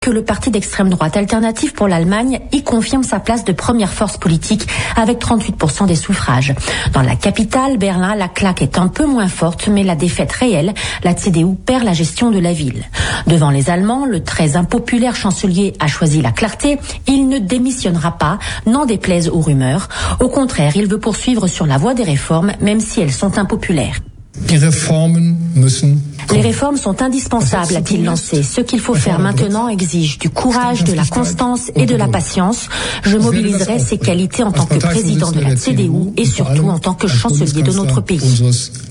que le parti d'extrême droite Alternative pour l'Allemagne y confirme sa place de première force politique avec 38% des suffrages. Dans la capitale, Berlin, la claque est un peu moins forte, mais la défaite réelle, la CDU perd la gestion de la ville. Devant les Allemands, le très impopulaire chancelier a choisi la clarté. Il ne démissionnera pas, n'en déplaise aux rumeurs. Au contraire, il veut poursuivre sur la voie des réformes, même si elles sont impopulaires. Les réformes sont indispensables, a-t-il lancé. Ce qu'il faut faire maintenant exige du courage, de la constance et de la patience. Je mobiliserai ces qualités en tant que président de la CDU et surtout en tant que chancelier de notre pays.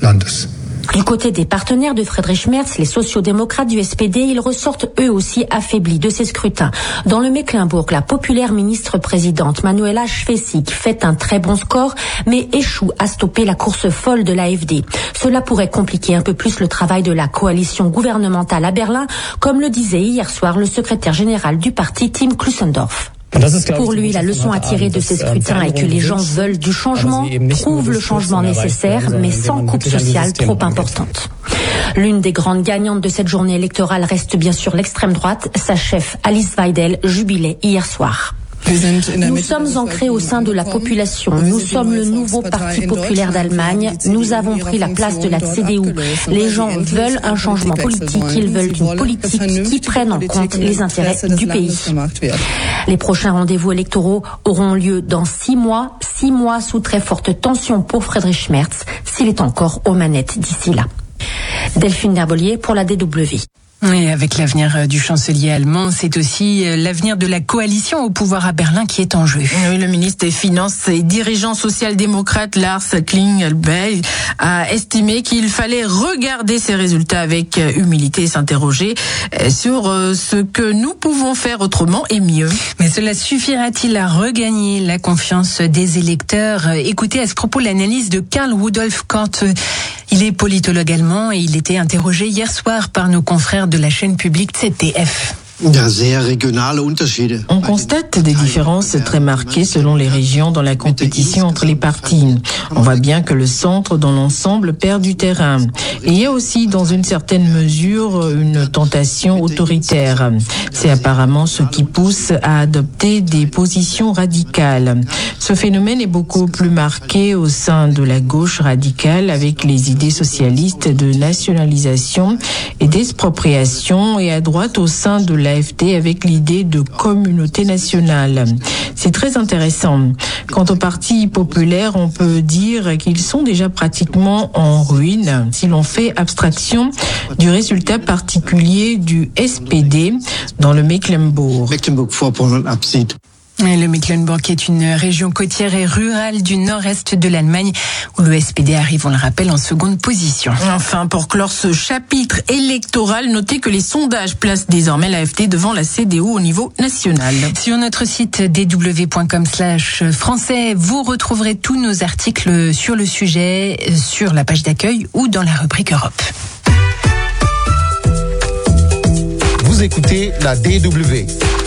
Du côté des partenaires de Friedrich Merz, les sociodémocrates du SPD, ils ressortent eux aussi affaiblis de ces scrutins. Dans le Mecklembourg, la populaire ministre-présidente Manuela Schwesig fait un très bon score, mais échoue à stopper la course folle de l'AfD. Cela pourrait compliquer un peu plus le travail de la coalition gouvernementale à Berlin, comme le disait hier soir le secrétaire général du parti, Tim Klusendorf. Pour lui, la leçon à tirer de ces scrutins est que les gens veulent du changement, trouvent le changement nécessaire, mais sans coupe sociale trop importante. L'une des grandes gagnantes de cette journée électorale reste bien sûr l'extrême droite. Sa chef, Alice Weidel, jubilait hier soir. Nous sommes ancrés au sein de la population. Nous sommes le nouveau Parti populaire d'Allemagne. Nous avons pris la place de la CDU. Les gens veulent un changement politique. Ils veulent une politique qui prenne en compte les intérêts du pays. Les prochains rendez-vous électoraux auront lieu dans 6 mois. 6 mois sous très forte tension pour Friedrich Merz, s'il est encore aux manettes d'ici là. Delphine Derbolier pour la DW. Et avec l'avenir du chancelier allemand, c'est aussi l'avenir de la coalition au pouvoir à Berlin qui est en jeu. Oui, le ministre des Finances et dirigeant social-démocrate Lars Klingbeil a estimé qu'il fallait regarder ces résultats avec humilité et s'interroger sur ce que nous pouvons faire autrement et mieux. Mais cela suffira-t-il à regagner la confiance des électeurs? Écoutez à ce propos l'analyse de Karl Rudolf Korte. Il est politologue allemand et il était interrogé hier soir par nos confrères de la chaîne publique ZDF. On constate des différences très marquées selon les régions dans la compétition entre les partis. On voit bien que le centre dans l'ensemble perd du terrain. Et il y a aussi dans une certaine mesure une tentation autoritaire. C'est apparemment ce qui pousse à adopter des positions radicales. Ce phénomène est beaucoup plus marqué au sein de la gauche radicale avec les idées socialistes de nationalisation et d'expropriation et à droite au sein de l'AfD avec l'idée de communauté nationale. C'est très intéressant. Quant au Parti populaire, on peut dire qu'ils sont déjà pratiquement en ruine si l'on fait abstraction du résultat particulier du SPD dans le Mecklembourg. Le Mecklembourg est une région côtière et rurale du nord-est de l'Allemagne où le SPD arrive, on le rappelle, en seconde position. Enfin, pour clore ce chapitre électoral, notez que les sondages placent désormais l'AfD devant la CDU au niveau national. Sur notre site dw.com/français, vous retrouverez tous nos articles sur le sujet, sur la page d'accueil ou dans la rubrique Europe. Vous écoutez la DW.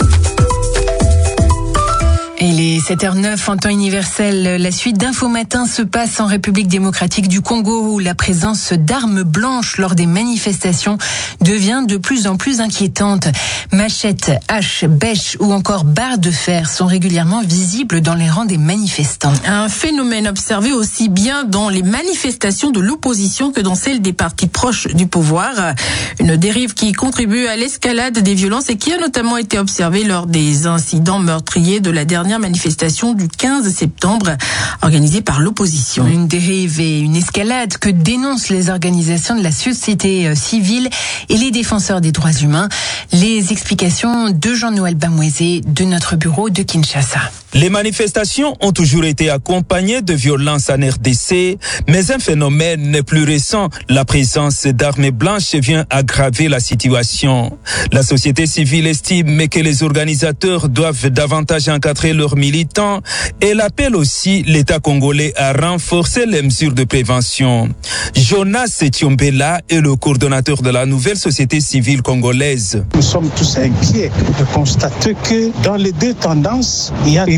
Il est 7h09 en temps universel. La suite d'Info Matin se passe en République démocratique du Congo où la présence d'armes blanches lors des manifestations devient de plus en plus inquiétante. Machettes, haches, bêches ou encore barres de fer sont régulièrement visibles dans les rangs des manifestants. Un phénomène observé aussi bien dans les manifestations de l'opposition que dans celles des partis proches du pouvoir. Une dérive qui contribue à l'escalade des violences et qui a notamment été observée lors des incidents meurtriers de la dernière manifestation du 15 septembre organisée par l'opposition. Une dérive et une escalade que dénoncent les organisations de la société civile et les défenseurs des droits humains. Les explications de Jean-Noël Bamoisé de notre bureau de Kinshasa. Les manifestations ont toujours été accompagnées de violences en RDC, mais un phénomène plus récent, la présence d'armes blanches, vient aggraver la situation. La société civile estime que les organisateurs doivent davantage encadrer leurs militants et elle appelle aussi l'État congolais à renforcer les mesures de prévention. Jonas Tiombela est le coordonnateur de la nouvelle société civile congolaise. Nous sommes tous inquiets de constater que dans les deux tendances, il y a une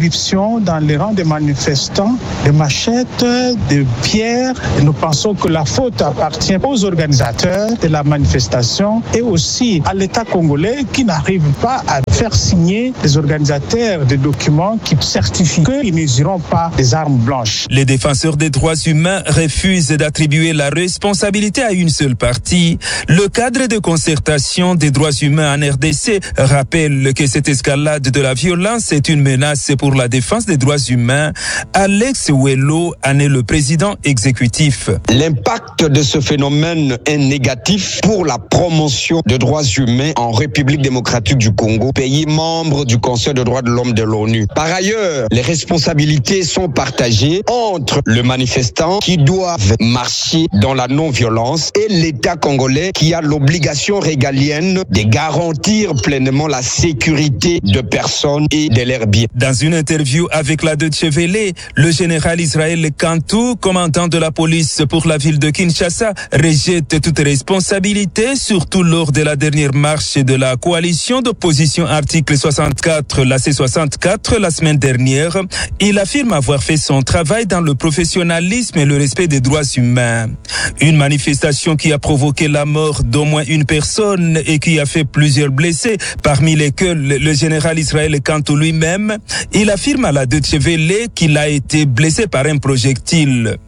irruption dans les rangs des manifestants, des machettes, des pierres. Et nous pensons que la faute appartient aux organisateurs de la manifestation et aussi à l'État congolais qui n'arrive pas à faire signer les organisateurs des documents qui certifient qu'ils n'useront pas des armes blanches. Les défenseurs des droits humains refusent d'attribuer la responsabilité à une seule partie. Le cadre de concertation des droits humains en RDC rappelle que cette escalade de la violence est une menace pour la défense des droits humains. Alex Wello en est le président exécutif. L'impact de ce phénomène est négatif pour la promotion des droits humains en République démocratique du Congo, pays membre du Conseil des droits de l'homme de l'ONU. Par ailleurs, les responsabilités sont partagées entre le manifestant qui doit marcher dans la non-violence et l'État congolais qui a l'obligation régalienne de garantir pleinement la sécurité de personnes et de leurs biens. Dans une interview avec la Deutsche Welle, le général Israël Kantou, commandant de la police pour la ville de Kinshasa, rejette toute responsabilité, surtout lors de la dernière marche de la coalition d'opposition article 64, la C64, la semaine dernière. Il affirme avoir fait son travail dans le professionnalisme et le respect des droits humains. Une manifestation qui a provoqué la mort d'au moins une personne et qui a fait plusieurs blessés, parmi lesquels le général Israël Kantou lui-même. Il affirme à la Deutsche Welle qu'il a été blessé par un projectile.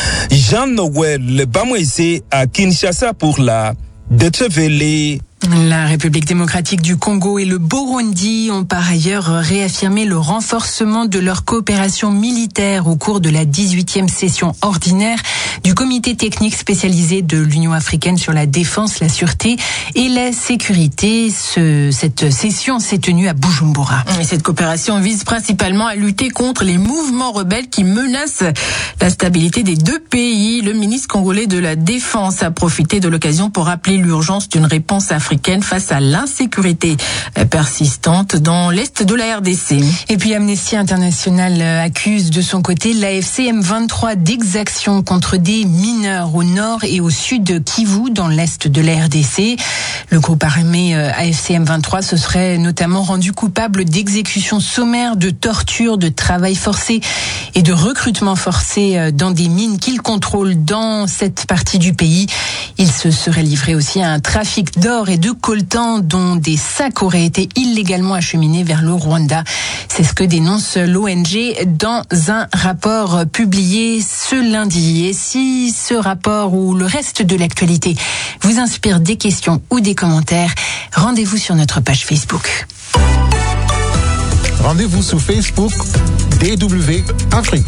Jean-Noël Bamwese à Kinshasa pour la Deutsche Welle. La République démocratique du Congo et le Burundi ont par ailleurs réaffirmé le renforcement de leur coopération militaire au cours de la 18e session ordinaire du comité technique spécialisé de l'Union africaine sur la défense, la sûreté et la sécurité. Cette session s'est tenue à Bujumbura. Et cette coopération vise principalement à lutter contre les mouvements rebelles qui menacent la stabilité des deux pays. Le ministre congolais de la Défense a profité de l'occasion pour rappeler l'urgence d'une réponse africaine face à l'insécurité persistante dans l'est de la RDC. Et puis Amnesty International accuse de son côté l'AFC M23 d'exactions contre des mineurs au nord et au sud de Kivu dans l'est de la RDC. Le groupe armé AFC M23 se serait notamment rendu coupable d'exécutions sommaires, de torture, de travail forcé et de recrutement forcé dans des mines qu'il contrôle dans cette partie du pays. Il se serait livré aussi à un trafic d'or et de coltan dont des sacs auraient été illégalement acheminés vers le Rwanda. C'est ce que dénonce l'ONG dans un rapport publié ce lundi. Et si ce rapport ou le reste de l'actualité vous inspire des questions ou des commentaires, rendez-vous sur notre page Facebook. Rendez-vous sur Facebook DW Afrique.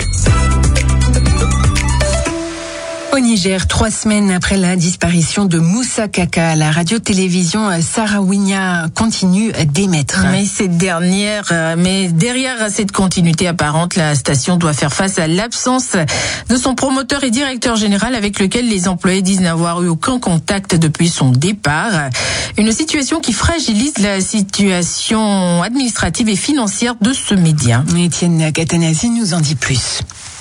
Au Niger, 3 semaines après la disparition de Moussa Kaka, la radio-télévision Sarawinia continue d'émettre. Mais derrière cette continuité apparente, la station doit faire face à l'absence de son promoteur et directeur général avec lequel les employés disent n'avoir eu aucun contact depuis son départ. Une situation qui fragilise la situation administrative et financière de ce média. Étienne Catanasi nous en dit plus.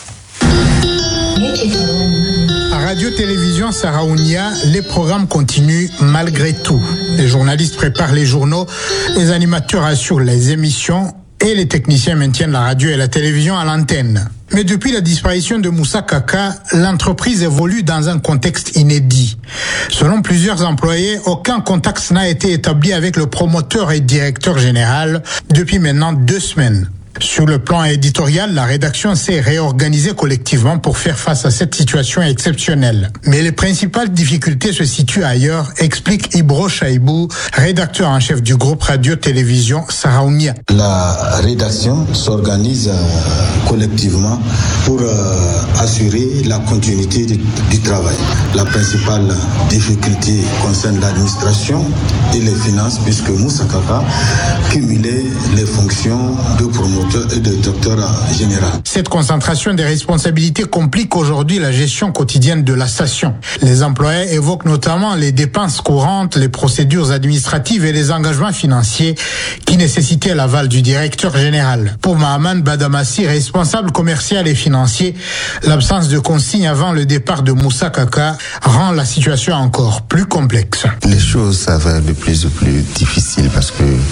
À Radio-Télévision Sarawinia, les programmes continuent malgré tout. Les journalistes préparent les journaux, les animateurs assurent les émissions et les techniciens maintiennent la radio et la télévision à l'antenne. Mais depuis la disparition de Moussa Kaka, l'entreprise évolue dans un contexte inédit. Selon plusieurs employés, aucun contact n'a été établi avec le promoteur et directeur général depuis maintenant 2 semaines. Sur le plan éditorial, la rédaction s'est réorganisée collectivement pour faire face à cette situation exceptionnelle. Mais les principales difficultés se situent ailleurs, explique Ibro Chaibou, rédacteur en chef du groupe Radio-Télévision Sarawinia. La rédaction s'organise collectivement pour assurer la continuité du travail. La principale difficulté concerne l'administration et les finances, puisque Moussa Kaka cumulait les fonctions de promoteur et de directeur général. Cette concentration des responsabilités complique aujourd'hui la gestion quotidienne de la station. Les employés évoquent notamment les dépenses courantes, les procédures administratives et les engagements financiers qui nécessitaient l'aval du directeur général. Pour Mahaman Badamassi, responsable commercial et financier, l'absence de consignes avant le départ de Moussa Kaka rend la situation encore plus complexe. Les choses s'avèrent de plus en plus difficiles parce que imaginez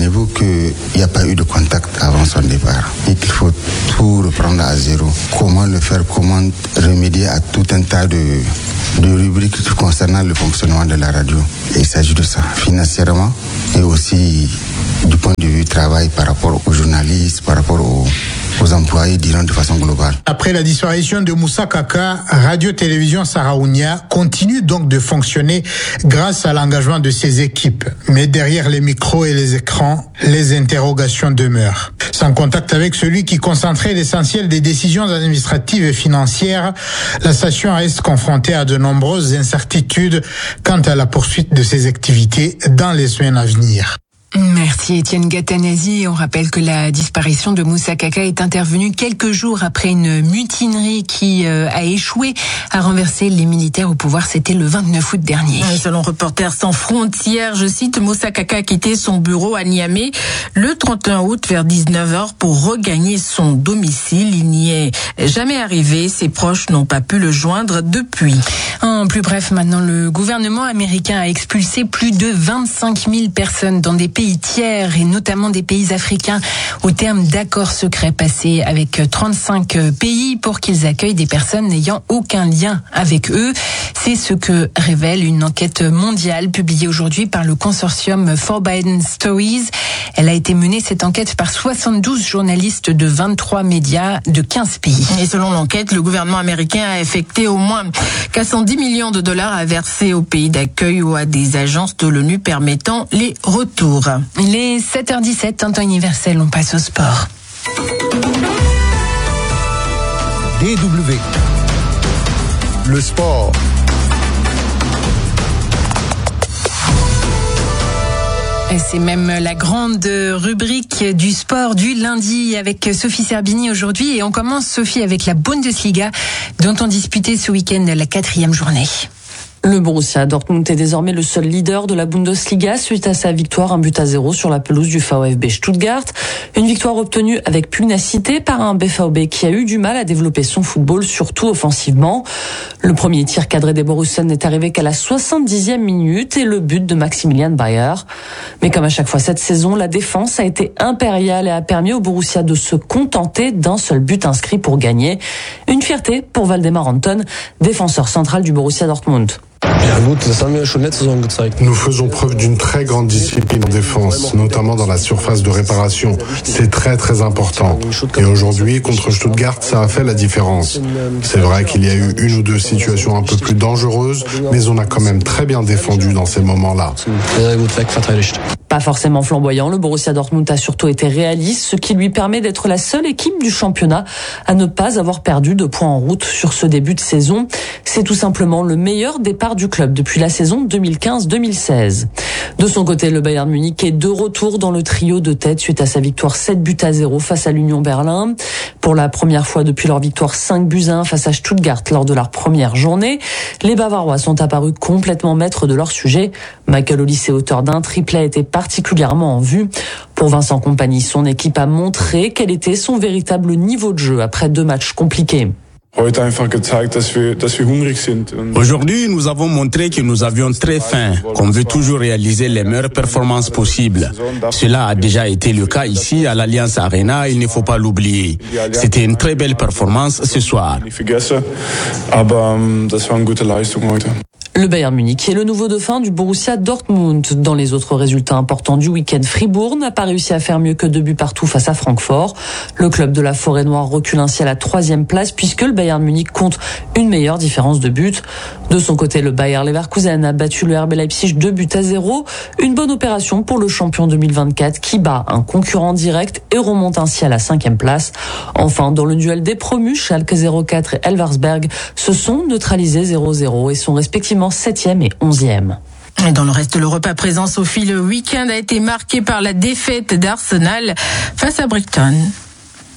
imaginez-vous qu'il n'y a pas eu de contact avant son départ et qu'il faut tout reprendre à zéro. Comment le faire? Comment remédier à tout un tas de rubriques concernant le fonctionnement de la radio? Et il s'agit de ça, financièrement et aussi du point de vue travail par rapport aux journalistes, par rapport aux employés, disons de façon globale. Après la disparition de Moussa Kaka, Radio-Télévision Saraounia continue donc de fonctionner grâce à l'engagement de ses équipes. Mais derrière les micros et les écrans, les interrogations demeurent. Sans contact avec celui qui concentrait l'essentiel des décisions administratives et financières, la station reste confrontée à de nombreuses incertitudes quant à la poursuite de ses activités dans les semaines à venir. Merci Étienne Gatanazi. On rappelle que la disparition de Moussa Kaka est intervenue quelques jours après une mutinerie qui a échoué à renverser les militaires au pouvoir. C'était le 29 août dernier. Et selon Reporters sans frontières, je cite, Moussa Kaka a quitté son bureau à Niamey le 31 août vers 19h pour regagner son domicile. Il n'y est jamais arrivé. Ses proches n'ont pas pu le joindre depuis. En plus bref, maintenant, le gouvernement américain a expulsé plus de 25 000 personnes dans des pays tiers et notamment des pays africains au terme d'accords secrets passés avec 35 pays pour qu'ils accueillent des personnes n'ayant aucun lien avec eux. C'est ce que révèle une enquête mondiale publiée aujourd'hui par le consortium Forbidden Stories. Elle a été menée, cette enquête, par 72 journalistes de 23 médias de 15 pays. Et selon l'enquête, le gouvernement américain a affecté au moins 410 millions de dollars à verser aux pays d'accueil ou à des agences de l'ONU permettant les retours. Il est 7h17, un temps universel, on passe au sport. DW. Le sport. Et c'est même la grande rubrique du sport du lundi avec Sophie Serbini aujourd'hui. Et on commence, Sophie, avec la Bundesliga dont on disputait ce week-end la 4e journée. Le Borussia Dortmund est désormais le seul leader de la Bundesliga suite à sa victoire 1-0 sur la pelouse du VfB Stuttgart. Une victoire obtenue avec pugnacité par un BVB qui a eu du mal à développer son football, surtout offensivement. Le premier tir cadré des Borussiens n'est arrivé qu'à la 70e minute et le but de Maximilian Bayer. Mais comme à chaque fois cette saison, la défense a été impériale et a permis au Borussia de se contenter d'un seul but inscrit pour gagner. Une fierté pour Waldemar Anton, défenseur central du Borussia Dortmund. Nous faisons preuve d'une très grande discipline en défense, notamment dans la surface de réparation. C'est très très important. Et aujourd'hui, contre Stuttgart, ça a fait la différence. C'est vrai qu'il y a eu une ou deux situations un peu plus dangereuses, mais on a quand même très bien défendu dans ces moments-là. Pas forcément flamboyant, le Borussia Dortmund a surtout été réaliste, ce qui lui permet d'être la seule équipe du championnat à ne pas avoir perdu de points en route sur ce début de saison. C'est tout simplement le meilleur départ du club depuis la saison 2015-2016. De son côté, le Bayern Munich est de retour dans le trio de tête suite à sa victoire 7-0 face à l'Union Berlin. Pour la première fois depuis leur victoire 5-1 face à Stuttgart lors de leur première journée, les Bavarois sont apparus complètement maîtres de leur sujet. Michael Olise, auteur d'un triplé, a été particulièrement en vue. Pour Vincent Kompany, son équipe a montré quel était son véritable niveau de jeu après 2 matchs compliqués. Aujourd'hui, nous avons montré que nous avions très faim, qu'on veut toujours réaliser les meilleures performances possibles. Cela a déjà été le cas ici à l'Allianz Arena, il ne faut pas l'oublier. C'était une très belle performance ce soir. Le Bayern Munich est le nouveau dauphin du Borussia Dortmund. Dans les autres résultats importants du week-end, Fribourg n'a pas réussi à faire mieux que 2 buts partout face à Francfort. Le club de la Forêt Noire recule ainsi à la 3e place puisque le Bayern Munich compte une meilleure différence de but. De son côté, le Bayer Leverkusen a battu le RB Leipzig 2-0. Une bonne opération pour le champion 2024 qui bat un concurrent direct et remonte ainsi à la 5e place. Enfin, dans le duel des promus, Schalke 04 et Elversberg se sont neutralisés 0-0 et sont respectivement 7e et 11e. Et dans le reste de l'Europe à présent, Sophie, le week-end a été marqué par la défaite d'Arsenal face à Brighton.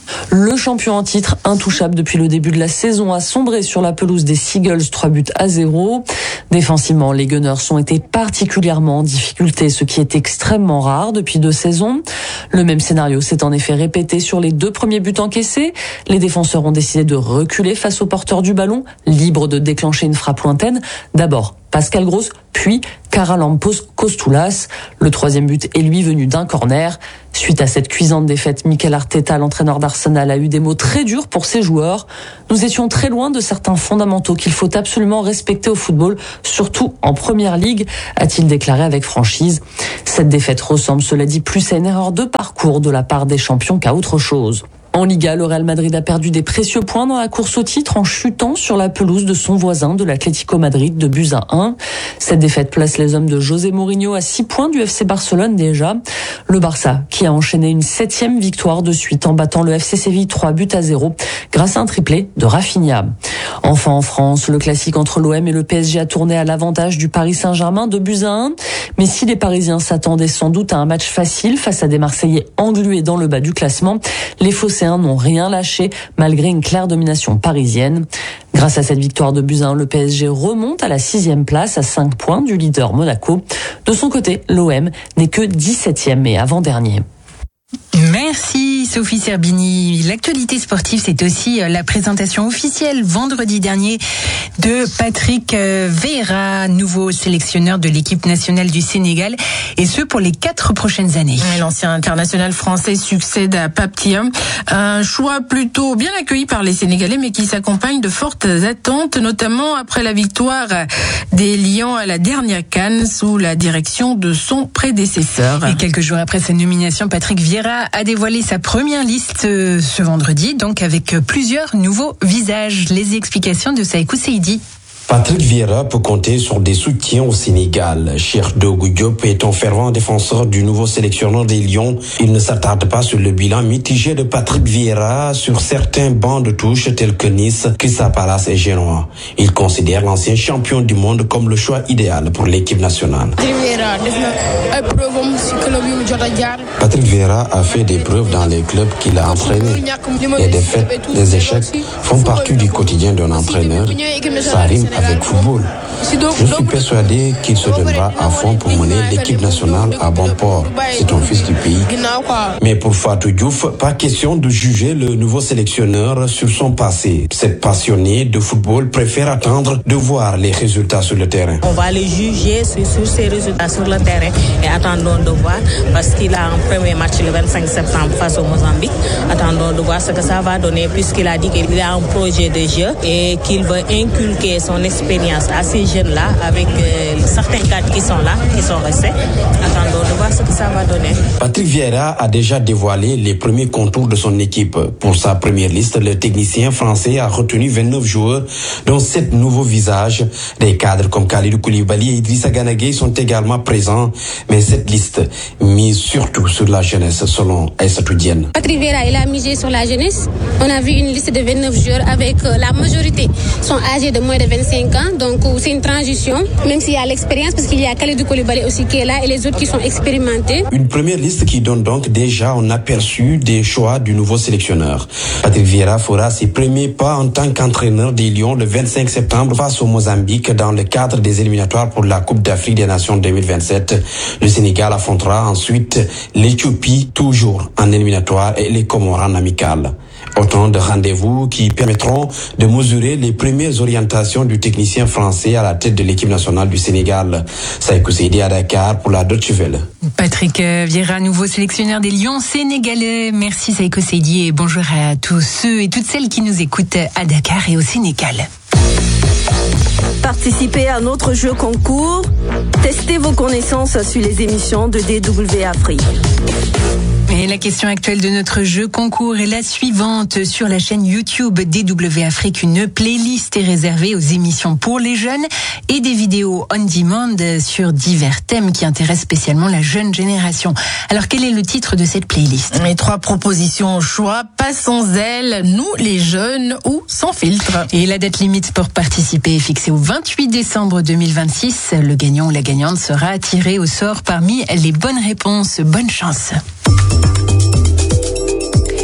Le champion en titre, intouchable depuis le début de la saison, a sombré sur la pelouse des Seagulls, 3-0. Défensivement, les Gunners ont été particulièrement en difficulté, ce qui est extrêmement rare depuis 2 saisons. Le même scénario s'est en effet répété sur les 2 premiers buts encaissés. Les défenseurs ont décidé de reculer face au porteur du ballon, libre de déclencher une frappe lointaine. D'abord Pascal Gross, puis Karalampos Kostoulas. Le 3e but est lui venu d'un corner. Suite à cette cuisante défaite, Mikel Arteta, l'entraîneur d'Arsenal, a eu des mots très durs pour ses joueurs. Nous étions très loin de certains fondamentaux qu'il faut absolument respecter au football, surtout en Première Ligue, a-t-il déclaré avec franchise. Cette défaite ressemble, cela dit, plus à une erreur de parcours de la part des champions qu'à autre chose. En Liga, le Real Madrid a perdu des précieux points dans la course au titre en chutant sur la pelouse de son voisin de l'Atlético Madrid de 2-1. Cette défaite place les hommes de José Mourinho à 6 points du FC Barcelone déjà. Le Barça qui a enchaîné une 7e victoire de suite en battant le FC Séville 3-0 grâce à un triplé de Rafinha. Enfin en France, le classique entre l'OM et le PSG a tourné à l'avantage du Paris Saint-Germain de 2-1. Mais si les Parisiens s'attendaient sans doute à un match facile face à des Marseillais englués dans le bas du classement, les Phocéens n'ont rien lâché malgré une claire domination parisienne. Grâce à cette victoire de 2-1, le PSG remonte à la 6e place à 5 points du leader Monaco. De son côté, l'OM n'est que 17e et avant-dernier. Merci Sophie Serbini. L'actualité sportive, c'est aussi la présentation officielle vendredi dernier de Patrick Vieira, nouveau sélectionneur de l'équipe nationale du Sénégal, et ce pour les 4 prochaines années. L'ancien international français succède à Pape Thiam, un choix plutôt bien accueilli par les Sénégalais, mais qui s'accompagne de fortes attentes, notamment après la victoire des Lions à la dernière CAN sous la direction de son prédécesseur. Et quelques jours après sa nomination, Patrick Vieira a dévoilé sa première liste ce vendredi, donc avec plusieurs nouveaux visages. Les explications de Saïkou Seydi. Patrick Vieira peut compter sur des soutiens au Sénégal. Cheikh Dougou Diop est un fervent défenseur du nouveau sélectionneur des Lions. Il ne s'attarde pas sur le bilan mitigé de Patrick Vieira sur certains bancs de touche tels que Nice, Crystal Palace et Genoa. Il considère l'ancien champion du monde comme le choix idéal pour l'équipe nationale. Patrick Vieira a fait des preuves dans les clubs qu'il a entraînés. Les défaites, les échecs font partie du quotidien d'un entraîneur. Ça rime avec football. Je suis persuadé qu'il se donnera à fond pour mener l'équipe nationale à bon port. C'est un fils du pays. Mais pour Fatou Diouf, pas question de juger le nouveau sélectionneur sur son passé. Cette passionnée de football préfère attendre de voir les résultats sur le terrain. On va le juger sur ses résultats sur le terrain et attendons de voir, parce qu'il a un premier match le 25 septembre face au Mozambique. Attendons de voir ce que ça va donner, puisqu'il a dit qu'il a un projet de jeu et qu'il veut inculquer son expérience à ces jeunes-là avec certains cadres qui sont là, qui sont restés. Attendons de voir ce que ça va donner. Patrick Vieira a déjà dévoilé les premiers contours de son équipe. Pour sa première liste, le technicien français a retenu 29 joueurs, dont 7 nouveaux visages. Des cadres comme Khalidou Koulibaly et Idrissa Gana Gueye sont également présents, mais cette liste mise surtout sur la jeunesse, selon Aïssatou Diène. Patrick Vieira, il a misé sur la jeunesse. On a vu une liste de 29 joueurs avec la majorité sont âgés de moins de 25 ans, donc c'est une transition, même s'il y a l'expérience, parce qu'il y a Khalidou Koulibaly aussi qui est là et les autres qui sont expérimentés. Une première liste qui donne donc déjà un aperçu des choix du nouveau sélectionneur. Patrick Vieira fera ses premiers pas en tant qu'entraîneur des Lions le 25 septembre face au Mozambique dans le cadre des éliminatoires pour la Coupe d'Afrique des Nations 2027. Le Sénégal affrontera ensuite l'Éthiopie, toujours en éliminatoire, et les Comores en amical. Autant de rendez-vous qui permettront de mesurer les premières orientations du technicien français à la tête de l'équipe nationale du Sénégal. Saïkou Seydi à Dakar pour la Deutsche Welle. Patrick Vieira, nouveau sélectionneur des Lions sénégalais. Merci Saïkou Seydi et bonjour à tous ceux et toutes celles qui nous écoutent à Dakar et au Sénégal. Participez à notre jeu concours. Testez vos connaissances sur les émissions de DW Afrique. Et la question actuelle de notre jeu concours est la suivante. Sur la chaîne YouTube DW Afrique, une playlist est réservée aux émissions pour les jeunes et des vidéos on demand sur divers thèmes qui intéressent spécialement la jeune génération. Alors quel est le titre de cette playlist ? Les 3 propositions au choix, pas sans zèle, nous les jeunes ou sans filtre. Et la date limite pour participer est fixée au 28 décembre 2026. Le gagnant ou la gagnante sera tiré au sort parmi les bonnes réponses. Bonne chance.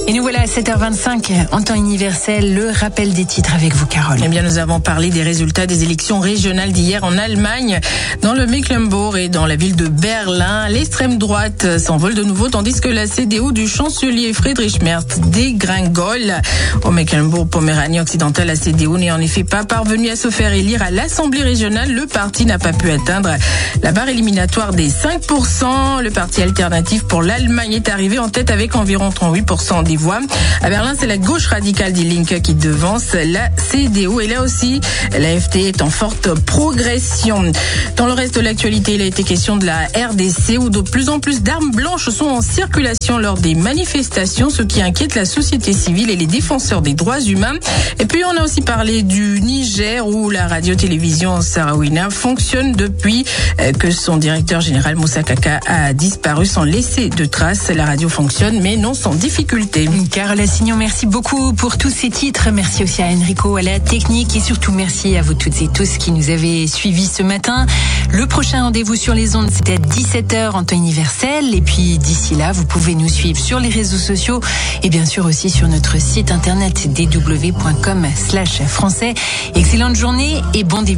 Et nous voilà à 7h25 en temps universel, le rappel des titres avec vous, Carole. Eh bien, nous avons parlé des résultats des élections régionales d'hier en Allemagne, dans le Mecklembourg et dans la ville de Berlin. L'extrême droite s'envole de nouveau, tandis que la CDU du chancelier Friedrich Merz dégringole. Au Mecklembourg-Poméranie occidental, la CDU n'est en effet pas parvenue à se faire élire à l'Assemblée régionale. Le parti n'a pas pu atteindre la barre éliminatoire des 5%. Le parti alternatif pour l'Allemagne est arrivé en tête avec environ 38% des voix. À Berlin, c'est la gauche radicale Die Linke qui devance la CDU. Et là aussi, l'AfD est en forte progression. Dans le reste de l'actualité, il a été question de la RDC où de plus en plus d'armes blanches sont en circulation lors des manifestations, ce qui inquiète la société civile et les défenseurs des droits humains. Et puis, on a aussi parlé du Niger où la radio-télévision Saraouina fonctionne depuis que son directeur général Moussa Kaka a disparu sans laisser de traces. La radio fonctionne, mais non sans difficulté. Carole Assignon, merci beaucoup pour tous ces titres. Merci aussi à Enrico, à la technique et surtout merci à vous toutes et tous qui nous avez suivis ce matin. Le prochain rendez-vous sur les ondes, c'était à 17h en temps universel. Et puis d'ici là, vous pouvez nous suivre sur les réseaux sociaux et bien sûr aussi sur notre site internet dw.com/français. Excellente journée et bon début.